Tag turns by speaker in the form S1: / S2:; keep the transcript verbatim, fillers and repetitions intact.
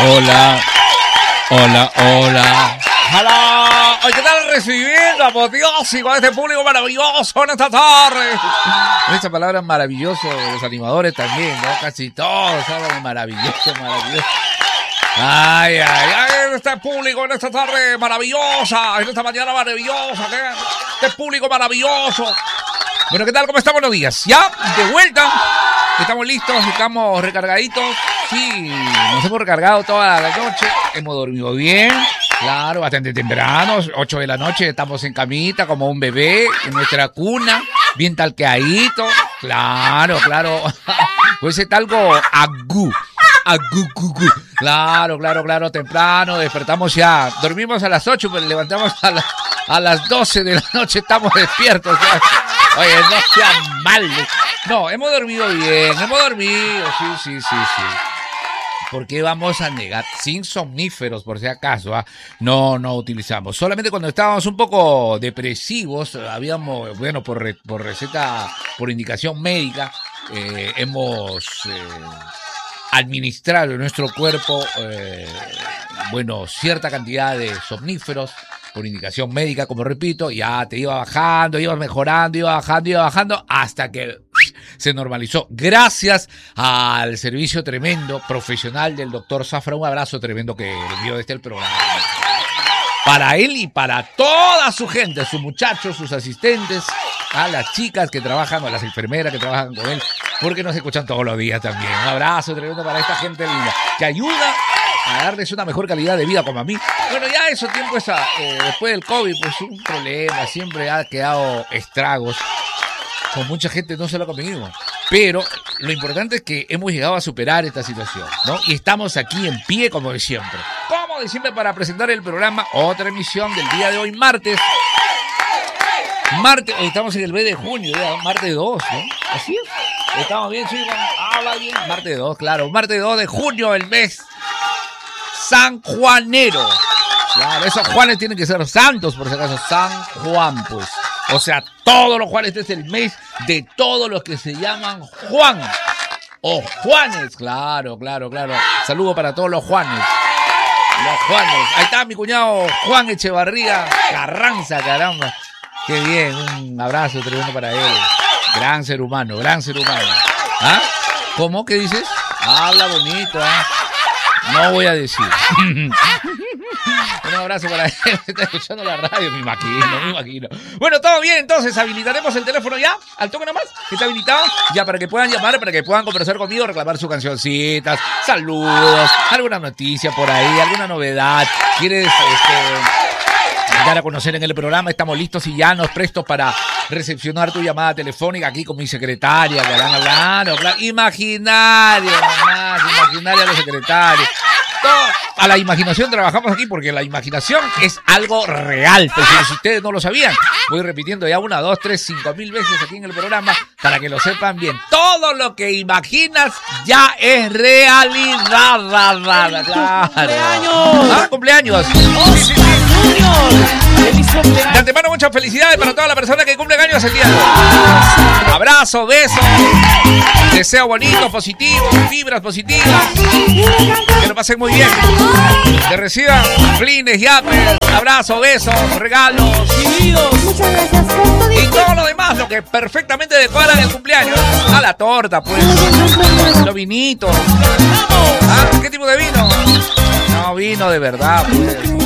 S1: Hola, hola, hola. ¡Hola! Hoy, ¿qué tal recibiendo apoteósico a este público maravilloso en esta tarde? Esta palabra maravilloso, los animadores también, ¿no? Casi todos hablan de maravilloso, maravilloso. Ay, ay, ay, este público en esta tarde maravillosa, en esta mañana maravillosa, este público maravilloso. Bueno, ¿qué tal? ¿Cómo están? Buenos días. Ya, de vuelta. Estamos listos, estamos recargaditos. Sí, nos hemos recargado toda la noche. Hemos dormido bien. Claro, bastante temprano, ocho de la noche. Estamos en camita como un bebé en nuestra cuna, bien talqueadito. Claro, claro. Pues es algo agú. Agú, gu, gu. Claro, claro, claro, temprano. Despertamos ya. Dormimos a las ocho, pero levantamos a, la, a las doce de la noche. Estamos despiertos. ¿Sabes? Oye, no sean malos. No, hemos dormido bien, hemos dormido, sí, sí, sí, sí. ¿Por qué vamos a negar? Sin somníferos, por si acaso, ¿ah? No, no utilizamos. Solamente cuando estábamos un poco depresivos, habíamos, bueno, por, re, por receta, por indicación médica, eh, hemos eh, administrado en nuestro cuerpo, eh, bueno, cierta cantidad de somníferos, por indicación médica, como repito, ya te iba bajando, iba mejorando, iba bajando, iba bajando, hasta que se normalizó. Gracias al servicio tremendo, profesional del doctor Zafra, un abrazo tremendo que le envió desde el programa. Para él y para toda su gente, sus muchachos, sus asistentes, a las chicas que trabajan, o a las enfermeras que trabajan con él, porque nos escuchan todos los días también. Un abrazo tremendo para esta gente linda, que ayuda a darles una mejor calidad de vida como a mí. Bueno, ya eso tiempo esa, eh, después del COVID, pues un problema, siempre ha quedado estragos. Con mucha gente no se lo conseguimos. Pero lo importante es que hemos llegado a superar esta situación, ¿no? Y estamos aquí en pie como de siempre. Como de siempre para presentar el programa, otra emisión del día de hoy, martes. Martes, hoy estamos en el mes de junio, ya, martes dos, ¿no? Así es. Estamos bien, chicos. Habla bien. Martes dos, claro. Martes dos de junio, el mes San Juanero. Claro, esos Juanes tienen que ser santos, por si acaso. San Juan, pues. O sea, todos los Juanes. Este es el mes de todos los que se llaman Juan. O Juanes. Claro, claro, claro. Saludo para todos los Juanes. Los Juanes. Ahí está mi cuñado Juan Echevarría Carranza, caramba. Qué bien. Un abrazo tremendo para él. Gran ser humano, gran ser humano. ¿Ah? ¿Cómo? ¿Qué dices? Habla bonito, ¿ah? ¿eh? No voy a decir. Un abrazo para él. Está escuchando la radio, me imagino, me imagino. Bueno, todo bien, entonces habilitaremos el teléfono ya. Al toque nomás. Está habilitado. Ya para que puedan llamar, para que puedan conversar conmigo, reclamar sus cancioncitas, saludos, alguna noticia por ahí, alguna novedad. ¿Quieres este, dar a conocer en el programa? Estamos listos y ya nos prestos para recepcionar tu llamada telefónica aquí con mi secretaria, que van hablando, claro. Imaginaria, nomás, imaginaria los secretarios. Todo, a la imaginación trabajamos aquí porque la imaginación es algo real. Pero si ustedes no lo sabían, voy repitiendo ya una, dos, tres, cinco mil veces aquí en el programa para que lo sepan bien. Todo lo que imaginas ya es realidad. Claro. ¡Cumpleaños! ¡Ah, cumpleaños!
S2: ¡Oh, sí, sí, sí. ¡Feliz cumpleaños!
S1: De antemano, muchas felicidades para toda la persona que cumple años el día de hoy. Abrazo, besos, deseo bonito, positivo, vibras positivas. Que lo pasen muy bien. Que reciban flines, yapes, abrazo, besos, regalos.
S2: Muchas gracias.
S1: Y todo lo demás, lo que perfectamente decoran el cumpleaños. A la torta, pues. Los vinitos. ¿Ah? ¿Qué tipo de vino? No, vino de verdad, pues.